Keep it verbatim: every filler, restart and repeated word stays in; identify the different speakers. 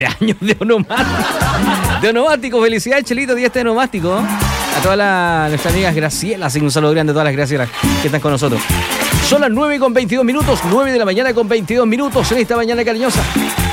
Speaker 1: años de onomástico. De onomástico, felicidades, Chelito, día este de onomástico. A todas las, nuestras amigas Gracielas, un saludo grande a todas las Gracielas que están con nosotros. Son las nueve con veintidós minutos, nueve de la mañana con veintidós minutos en esta mañana cariñosa.